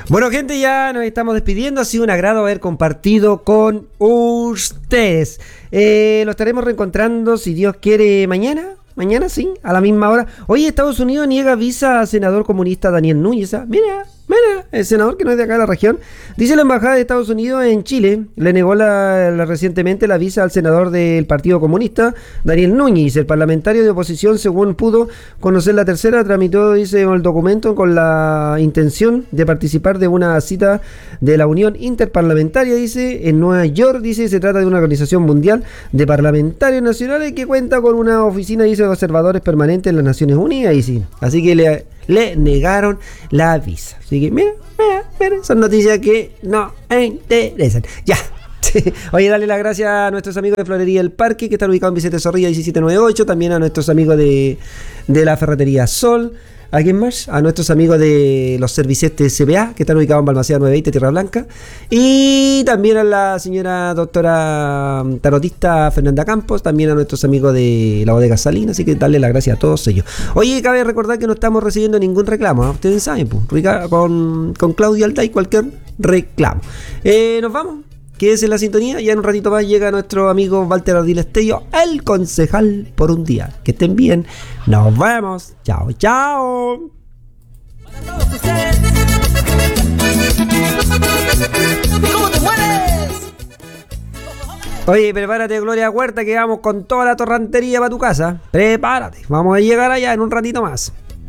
Bueno, gente, ya nos estamos despidiendo. Ha sido un agrado haber compartido con ustedes. Lo estaremos reencontrando, si Dios quiere, mañana. Mañana sí, a la misma hora. Hoy Estados Unidos niega visa al senador comunista Daniel Núñez. Mira, el senador que no es de acá de la región. Dice la embajada de Estados Unidos en Chile, le negó recientemente la visa al senador del Partido Comunista, Daniel Núñez. El parlamentario de oposición, según pudo conocer la tercera, tramitó, dice, el documento con la intención de participar de una cita de la Unión Interparlamentaria, dice, en Nueva York. Dice, se trata de una organización mundial de parlamentarios nacionales que cuenta con una oficina, dice, de observadores permanentes en las Naciones Unidas. Y sí, así que le negaron la visa. Así que mira, son noticias que no interesan. Ya. Oye, dale las gracias a nuestros amigos de Florería El Parque, que están ubicados en Vicente Zorrilla 1798. También a nuestros amigos de la Ferretería Sol. ¿A quién más? A nuestros amigos de los Servicetes CBA, que están ubicados en Balmaceda 920, Tierra Blanca. Y también a la señora doctora tarotista Fernanda Campos. También a nuestros amigos de la Bodega Salina. Así que darle las gracias a todos ellos. Oye, cabe recordar que no estamos recibiendo ningún reclamo, ¿eh? Ustedes saben, pues, con Claudio Alday cualquier reclamo. Nos vamos. Quédese en la sintonía. Ya en un ratito más llega nuestro amigo Walter Ardilestello, el concejal por un día. Que estén bien. Nos vemos. Chao, chao. ¿Cómo te mueves? Oye, prepárate, Gloria Huerta, que vamos con toda la torrantería para tu casa. Prepárate. Vamos a llegar allá en un ratito más.